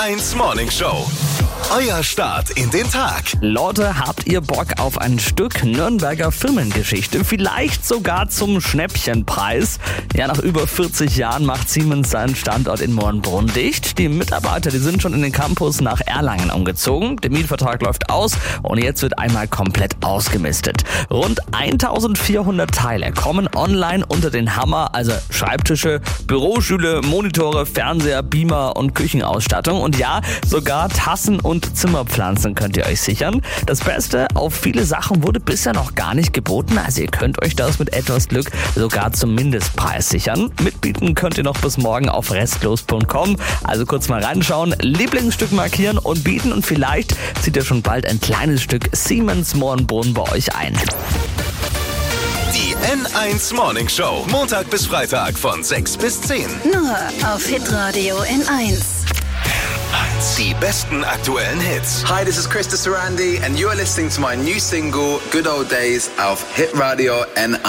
N1 Morning Show. Euer Start in den Tag. Leute, habt ihr Bock auf ein Stück Nürnberger Firmengeschichte? Vielleicht sogar zum Schnäppchenpreis? Ja, nach über 40 Jahren macht Siemens seinen Standort in Moornbrunn dicht. Die Mitarbeiter, die sind schon in den Campus nach Erlangen umgezogen. Der Mietvertrag läuft aus und jetzt wird einmal komplett ausgemistet. Rund 1400 Teile kommen online unter den Hammer, also Schreibtische, Bürostühle, Monitore, Fernseher, Beamer und Küchenausstattung. Und ja, sogar Tassen und Zimmerpflanzen könnt ihr euch sichern. Das Beste, auf viele Sachen wurde bisher noch gar nicht geboten, also ihr könnt euch das mit etwas Glück sogar zum Mindestpreis sichern. Mitbieten könnt ihr noch bis morgen auf restlos.com. Also kurz mal reinschauen, Lieblingsstück markieren und bieten und vielleicht zieht ihr schon bald ein kleines Stück Siemens Moornbrunn bei euch ein. Die N1 Morning Show. Montag bis Freitag von 6 bis 10. Nur auf Hitradio N1. Die besten aktuellen Hits. Hi, this is Krista Sarandi and you are listening to my new single, Good Old Days, auf Hitradio N1.